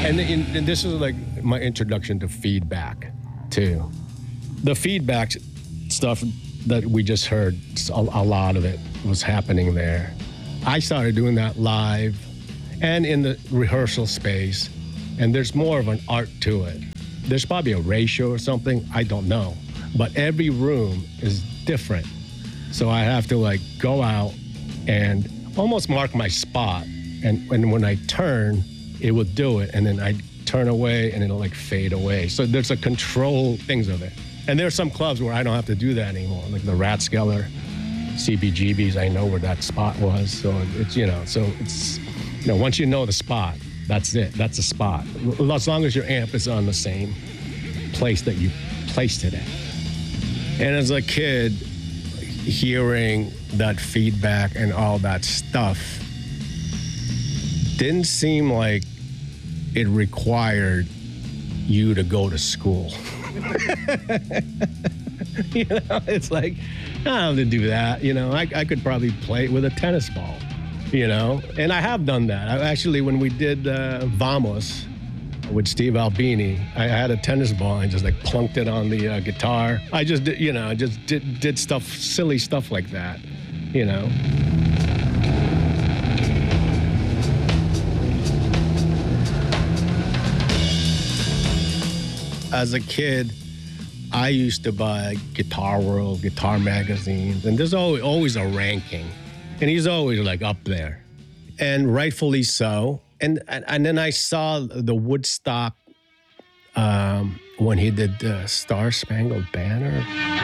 And this is like my introduction to feedback, too. The feedback stuff that we just heard, a lot of it was happening there. I started doing that live and in the rehearsal space, and there's more of an art to it. There's probably a ratio or something, I don't know. But every room is different. So I have to like go out and almost mark my spot. And when I turn, it will do it. And then I turn away and it'll like fade away. So there's a control things of it. And there are some clubs where I don't have to do that anymore, like the Rathskeller, CBGB's, I know where that spot was. So it's, once you know the spot, that's it. That's a spot. As long as your amp is on the same place that you placed it at. And as a kid, hearing that feedback and all that stuff didn't seem like it required you to go to school. It's like, I don't have to do that. I could probably play with a tennis ball, and I have done that. Actually, when we did Vamos with Steve Albini, I had a tennis ball and just like plunked it on the guitar. I just did, did stuff, silly stuff like that, As a kid, I used to buy Guitar World, Guitar magazines, and there's always a ranking. And he's always like up there, and rightfully so. And then I saw the Woodstock when he did Star Spangled Banner.